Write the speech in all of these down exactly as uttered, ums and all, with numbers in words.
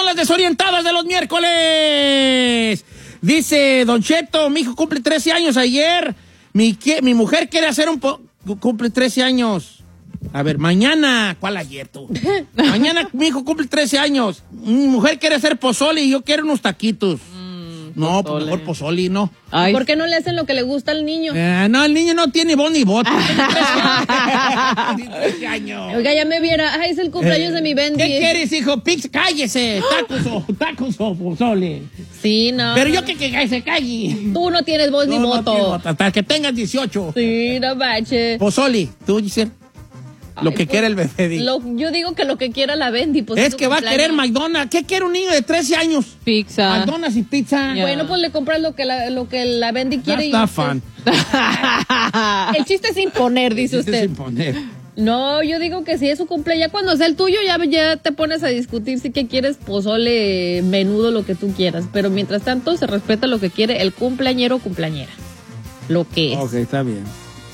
las desorientadas de los miércoles. Dice Don Cheto, mi hijo cumple trece años ayer. Mi, mi mujer quiere hacer un po... Cumple trece años. A ver, mañana... ¿Cuál ayer tú? Mañana mi hijo cumple trece años. Mi mujer quiere hacer pozole y yo quiero unos taquitos. No, pues mejor pozole, no. Ay. ¿Por qué no le hacen lo que le gusta al niño? Eh, no, el niño no tiene voz ni voto. Tiene trece años. Oiga, ya me viera. Ay, es el cumpleaños eh, de mi Bendy. ¿Qué quieres, hijo? Pix, cállese. Tacos o, tacos o pozole. Sí, no. Pero yo que, que se calle. Tú no tienes voz no, ni voto. No voto. Hasta que tengas dieciocho. Sí, no manches. Pozole, tú, Giselle. Lo Ay, que pues, quiera el bebé. Lo, yo digo que lo que quiera la Bendy. Pues es que va a querer McDonald's. ¿Qué quiere un niño de trece años? Pizza. McDonald's y pizza. Yeah. Bueno, pues le compras lo que la, lo que la Bendy quiere. That's y fun. El chiste es imponer, dice el chiste usted. Es imponer. No, yo digo que si es su cumpleaños, ya cuando sea el tuyo, ya, ya te pones a discutir si que quieres pozole, menudo, lo que tú quieras. Pero mientras tanto, se respeta lo que quiere el cumpleañero o cumpleañera. Lo que es. Ok, está bien.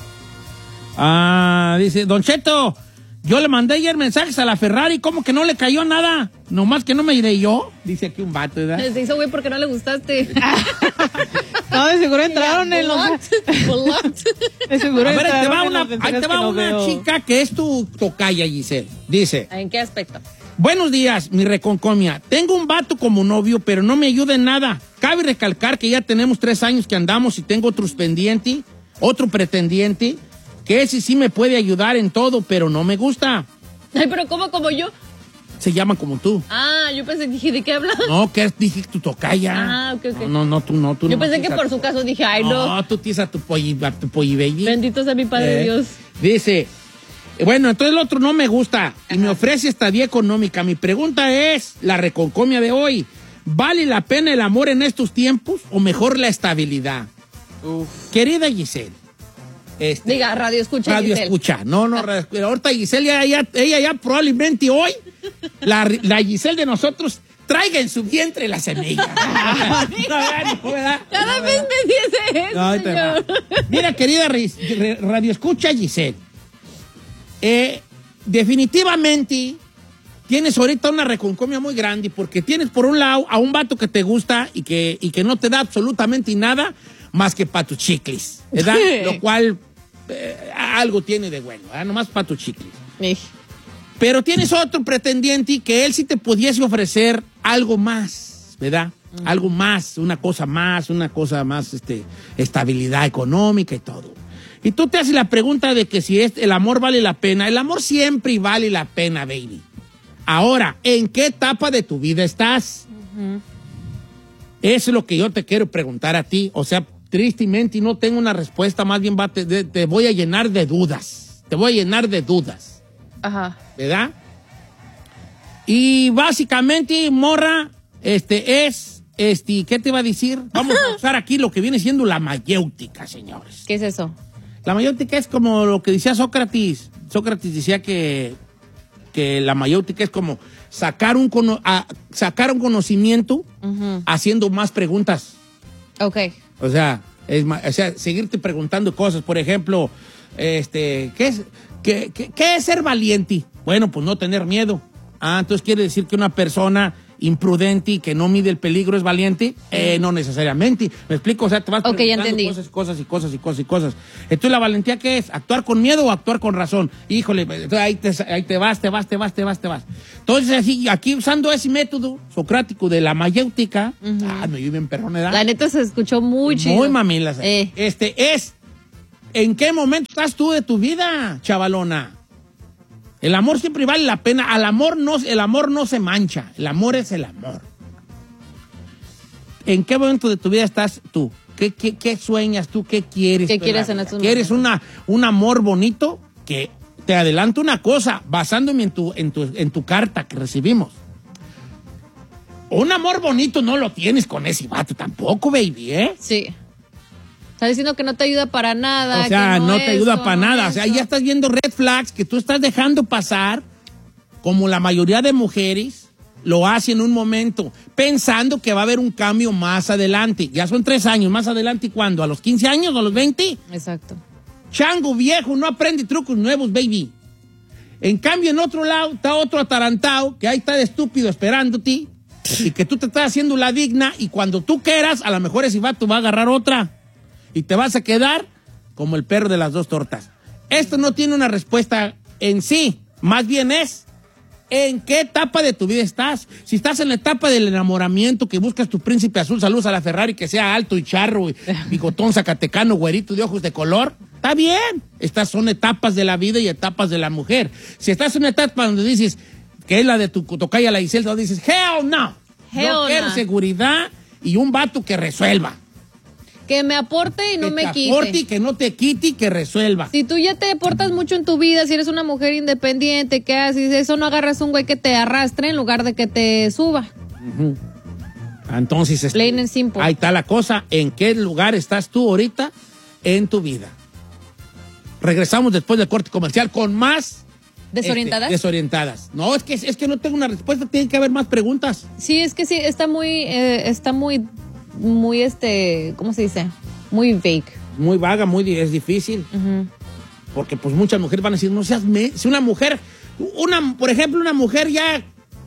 Ah, dice, Don Cheto, yo le mandé ayer mensajes a la Ferrari, ¿cómo que no le cayó nada? Nomás que no me iré yo. Dice aquí un vato, ¿verdad? Se hizo güey porque no le gustaste. No, de seguro entraron en los... De seguro a ver, ahí te va una, ahí ahí te va no una veo. chica que es tu tocaya, Giselle. Dice. ¿En qué aspecto? Buenos días, mi reconcomia. Tengo un vato como novio, pero no me ayuda en nada. Cabe recalcar que ya tenemos tres años que andamos y tengo otros pendientes, otro pretendiente, que ese sí me puede ayudar en todo, pero no me gusta. Ay, pero ¿cómo como yo? Se llama como tú. Ah, yo pensé, dije, ¿de qué hablas? No, que dije tu tocaya. Ah, ok, ok. No, no, no, tú no. Tú yo no, pensé que por tu... su caso dije, ay, no. No, tú tienes a tu polli, a tu polli baby. Bendito sea mi Padre eh, Dios. Dice, bueno, entonces el otro no me gusta y Ajá. me ofrece estadía económica. Mi pregunta es, la reconcomia de hoy, ¿vale la pena el amor en estos tiempos o mejor la estabilidad? Uf. Querida Giselle. Este, Diga, radio escucha. Radio Giselle. escucha. No, no, radio, ahorita Giselle, ya, ya, ella ya probablemente hoy, la, la Giselle de nosotros, traiga en su vientre la semilla. Cada no, vez me dice eso, no, señor. Mira, querida radio escucha Giselle, eh, definitivamente tienes ahorita una reconcomia muy grande porque tienes por un lado a un vato que te gusta y que, y que no te da absolutamente nada más que para tus chicles, ¿verdad? Sí. Lo cual eh, algo tiene de bueno, ¿verdad? Nomás para tus chicles. Sí. Pero tienes otro pretendiente que él sí te pudiese ofrecer algo más, ¿verdad? Mm. Algo más, una cosa más, una cosa más, este, estabilidad económica y todo. Y tú te haces la pregunta de que si es, el amor vale la pena. El amor siempre vale la pena, baby. Ahora, ¿en qué etapa de tu vida estás? Uh-huh. Eso es lo que yo te quiero preguntar a ti. O sea, tristemente no tengo una respuesta, más bien va, te, te voy a llenar de dudas. Te voy a llenar de dudas. Ajá. ¿Verdad? Y básicamente, morra, este es, este, ¿qué te iba a decir? Vamos a usar aquí lo que viene siendo la mayéutica, señores. ¿Qué es eso? La mayéutica es como lo que decía Sócrates. Sócrates decía que, que la mayéutica es como sacar un, cono, a, sacar un conocimiento uh-huh. haciendo más preguntas. Ok. O sea, es, o sea, seguirte preguntando cosas. Por ejemplo, este, ¿qué es, qué, qué, qué es ser valiente? Bueno, pues no tener miedo. Ah, entonces quiere decir que una persona imprudente y que no mide el peligro es valiente. Eh, no necesariamente. ¿Me explico? O sea, te vas okay, preguntando cosas, cosas y cosas y cosas y cosas. Entonces, ¿la valentía qué es? ¿Actuar con miedo o actuar con razón? Híjole, ahí te, ahí te vas, te vas, te vas, te vas, te vas. Entonces, así, aquí usando ese método socrático de la mayéutica, uh-huh. ah, me vive en perrón, ¿verdad? La neta se escuchó muy chido. Muy mamilas. Eh. Este es, ¿en qué momento estás tú de tu vida, chavalona? El amor siempre vale la pena. Al amor no, el amor no se mancha. El amor es el amor. ¿En qué momento de tu vida estás tú? ¿Qué, qué, qué sueñas tú? ¿Qué quieres? ¿Qué quieres en estos momentos? ¿Quieres una, un amor bonito? Que te adelanto una cosa, basándome en tu, en tu, en tu carta que recibimos. Un amor bonito no lo tienes con ese vato tampoco, baby, ¿eh? Sí. Está diciendo que no te ayuda para nada. O sea, que no, no te ayuda eso, para no nada. eso. O sea, ya estás viendo red flags que tú estás dejando pasar, como la mayoría de mujeres lo hacen en un momento, pensando que va a haber un cambio más adelante. Ya son tres años, más adelante, ¿y cuándo? ¿A los quince años o a los veinte? Exacto. Chango viejo, no aprende trucos nuevos, baby. En cambio, en otro lado está otro atarantado que ahí está de estúpido esperándote y que tú te estás haciendo la digna y cuando tú quieras, a lo mejor ese vato va a agarrar otra y te vas a quedar como el perro de las dos tortas. Esto no tiene una respuesta en sí, más bien es en qué etapa de tu vida estás. Si estás en la etapa del enamoramiento, que buscas tu príncipe azul, saludos a la Ferrari, que sea alto y charro, y bigotón zacatecano, güerito de ojos de color, está bien. Estas son etapas de la vida y etapas de la mujer. Si estás en una etapa donde dices, que es la de tu tocaya, la Iselda, dices, hell no. Hell Yo quiero no. seguridad y un vato que resuelva. Que me aporte y no que me te quite. aporte y que no te quite y que resuelva. Si tú ya te aportas mucho en tu vida, si eres una mujer independiente, ¿qué haces? Eso no agarras un güey que te arrastre en lugar de que te suba. Uh-huh. Entonces, este, Plain and simple. ahí está la cosa. ¿En qué lugar estás tú ahorita en tu vida? Regresamos después del corte comercial con más... ¿Desorientadas? Este, desorientadas. No, es que, es que no tengo una respuesta. Tiene que haber más preguntas. Sí, es que sí, está muy, eh, está muy, muy, este, ¿cómo se dice? Muy vague. Muy vaga, muy es difícil. Uh-huh. Porque pues muchas mujeres van a decir, no seas... Me si una mujer, una, por ejemplo, una mujer ya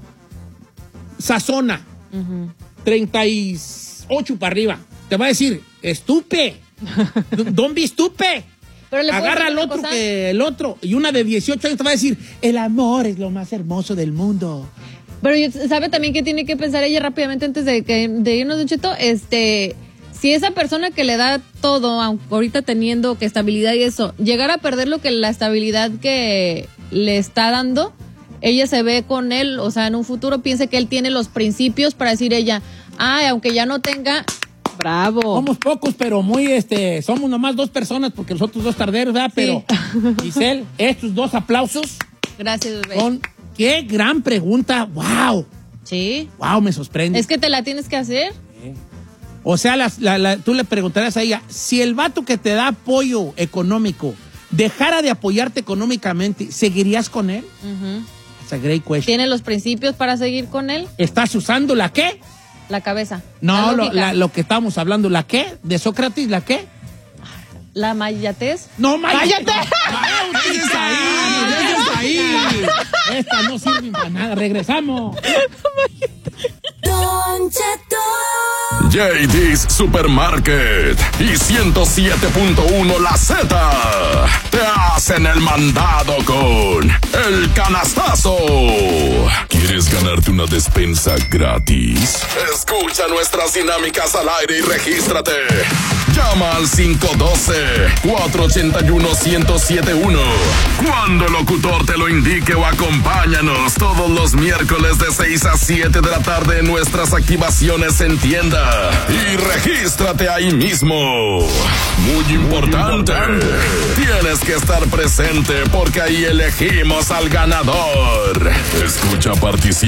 sazona, Uh-huh. treinta y ocho para arriba, te va a decir, estupe, don't be estupe. Pero le puedo Agarra decir al una otro cosa. que el otro. Y una de dieciocho años te va a decir, el amor es lo más hermoso del mundo. Pero yo- sabe también que tiene que pensar ella rápidamente antes de que de irnos, Don Cheto, este, si esa persona que le da todo, aunque ahorita teniendo que estabilidad y eso, llegara a perder lo que la estabilidad que le está dando, ella se ve con él, o sea, en un futuro piense que él tiene los principios para decir ella, ay, aunque ya no tenga, Bravo. Somos pocos, pero muy, este, somos nomás dos personas porque los otros dos tarderos, ¿verdad? Pero, Giselle, estos dos aplausos gracias, bebé. son, qué gran pregunta, wow, Sí. wow, me sorprende. Es que te la tienes que hacer. O sea, las- la- la- tú le preguntarás a ella, si el vato que te da apoyo económico dejara de apoyarte económicamente, ¿seguirías con él? Ujú. It's a great question. ¿Tiene los principios para seguir con él? ¿Estás usando la qué? La cabeza. No, la, lo, lógica. la- lo que estamos hablando, ¿la qué? ¿De Sócrates, la qué? La mayatez. No, Maya. ¡Cállate! No, déjense ahí, déjense ahí. Estas no sirven para nada. Regresamos. Don Cheto. J D's Supermarket y ciento siete punto uno La Z te hacen el mandado con el canastazo. ¿Quieres ganarte una despensa gratis? Escucha nuestras dinámicas al aire y regístrate. Llama al cinco uno dos, cuatro ocho uno, uno cero siete uno. Cuando el locutor te lo indique o acompáñanos todos los miércoles de seis a siete de la tarde en nuestras activaciones en tienda. Y regístrate ahí mismo. Muy importante. Tienes que estar presente porque ahí elegimos al ganador. Escucha, participa